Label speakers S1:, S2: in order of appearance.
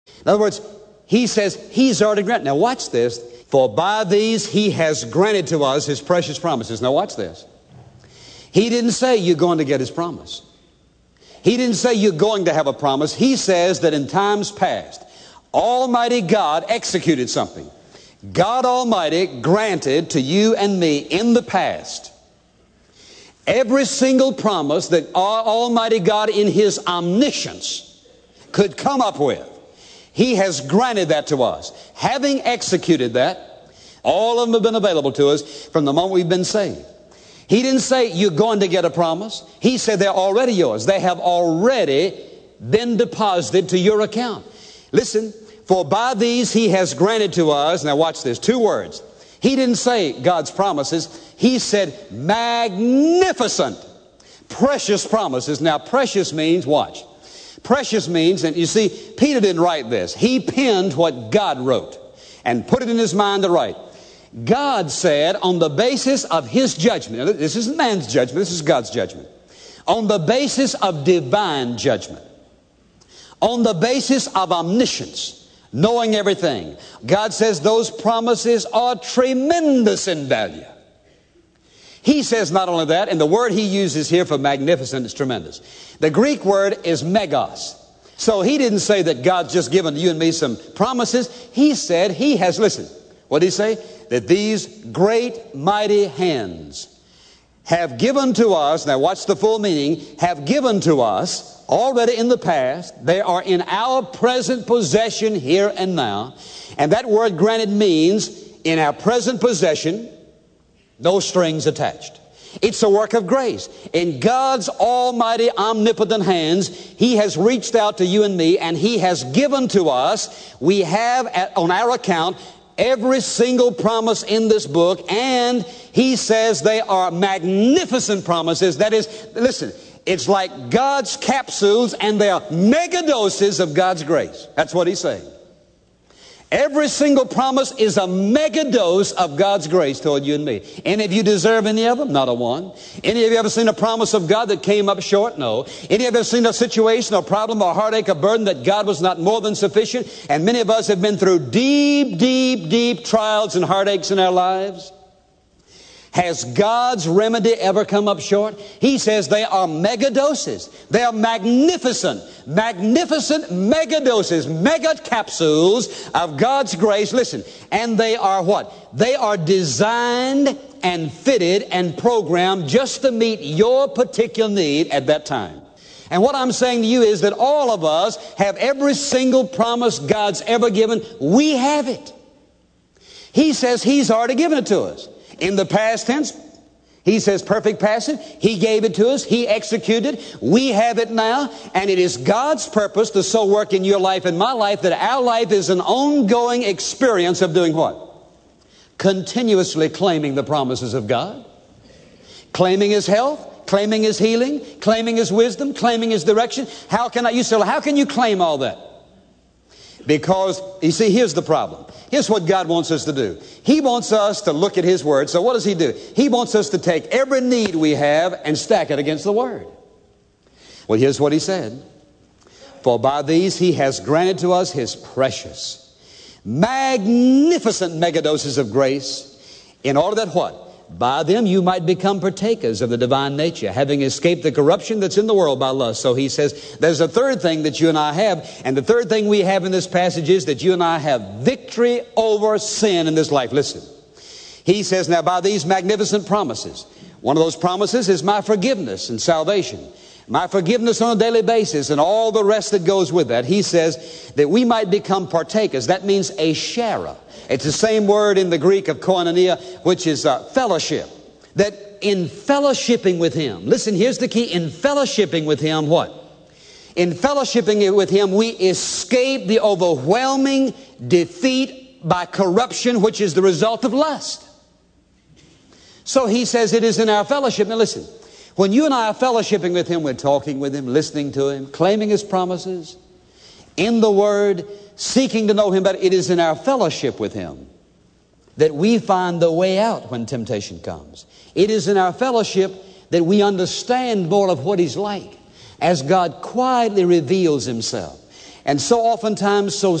S1: In other words, he says he's already granted. Now watch this. For by these he has granted to us his precious promises. Now watch this. He didn't say you're going to get his promise. He didn't say you're going to have a promise. He says that in times past, Almighty God executed something. God Almighty granted to you and me in the past every single promise that Almighty God in His omniscience could come up with. He has granted that to us. Having executed that, all of them have been available to us from the moment we've been saved. He didn't say you're going to get a promise. He said they're already yours. They have already been deposited to your account. Listen, for by these He has granted to us, now watch this, 2 words. He didn't say God's promises. He said magnificent, precious promises. Now precious means, watch. Precious means, and you see, Peter didn't write this. He penned what God wrote and put it in his mind to write. God said on the basis of His judgment, now, this isn't man's judgment, this is God's judgment. On the basis of divine judgment, on the basis of omniscience, knowing everything, God says those promises are tremendous in value. He says not only that, and the word he uses here for magnificent is tremendous. The Greek word is megos. So he didn't say that God's just given you and me some promises. He said He has, listen, what did He say? That these great mighty hands have given to us, now watch the full meaning, have given to us already in the past. They are in our present possession here and now. And that word granted means in our present possession, no strings attached. It's a work of grace. In God's almighty, omnipotent hands, He has reached out to you and me, and He has given to us, we have on our account, every single promise in this book, and He says they are magnificent promises. That is, listen, it's like God's capsules, and they are mega doses of God's grace. That's what He's saying. Every single promise is a mega dose of God's grace toward you and me. Any of you deserve any of them? Not a one. Any of you ever seen a promise of God that came up short? No. Any of you ever seen a situation or problem or heartache or burden that God was not more than sufficient? And many of us have been through deep, deep, deep trials and heartaches in our lives. Has God's remedy ever come up short? He says they are mega doses. They are magnificent mega doses, mega capsules of God's grace. Listen, and they are what? They are designed and fitted and programmed just to meet your particular need at that time. And what I'm saying to you is that all of us have every single promise God's ever given. We have it. He says He's already given it to us. In the past tense, He says perfect passive. He gave it to us. He executed. We have it now. And it is God's purpose to so work in your life and my life that our life is an ongoing experience of doing what? Continuously claiming the promises of God. Claiming His health. Claiming His healing. Claiming His wisdom. Claiming His direction. You say, well, how can you claim all that? Because, you see, here's the problem. Here's what God wants us to do. He wants us to look at His Word. So what does He do? He wants us to take every need we have and stack it against the Word. Well, here's what He said. For by these He has granted to us His precious, magnificent megadoses of grace, in order that what? By them you might become partakers of the divine nature, having escaped the corruption that's in the world by lust. So he says there's a third thing that you and I have, and the third thing we have in this passage is that you and I have victory over sin in this life. Listen, he says, now by these magnificent promises, one of those promises is my forgiveness and salvation. My forgiveness on a daily basis and all the rest that goes with that. He says that we might become partakers. That means a sharer. It's the same word in the Greek of koinonia, which is fellowship. That in fellowshipping with Him, listen, here's the key. In fellowshipping with Him, what? In fellowshipping with Him, we escape the overwhelming defeat by corruption, which is the result of lust. So he says it is in our fellowship. Now listen, when you and I are fellowshipping with Him, we're talking with Him, listening to Him, claiming His promises, in the Word, seeking to know Him better. It is in our fellowship with Him that we find the way out when temptation comes. It is in our fellowship that we understand more of what He's like as God quietly reveals Himself. And so oftentimes, so